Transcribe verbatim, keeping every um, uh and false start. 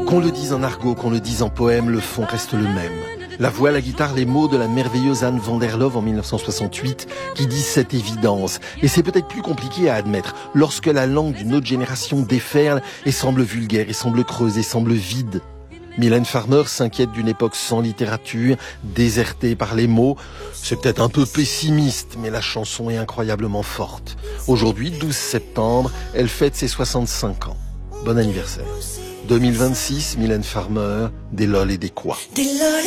Qu'on le dise en argot, qu'on le dise en poème, le fond reste le même. La voix, la guitare, les mots de la merveilleuse Anne van der Love en mille neuf cent soixante-huit qui disent cette évidence. Et c'est peut-être plus compliqué à admettre lorsque la langue d'une autre génération déferle et semble vulgaire, et semble creuse, et semble vide. Mylène Farmer s'inquiète d'une époque sans littérature, désertée par les mots. C'est peut-être un peu pessimiste, mais la chanson est incroyablement forte. Aujourd'hui, douze septembre, elle fête ses soixante-cinq ans. Bon anniversaire. deux mille vingt-six, Mylène Farmer, des lol et des quoi.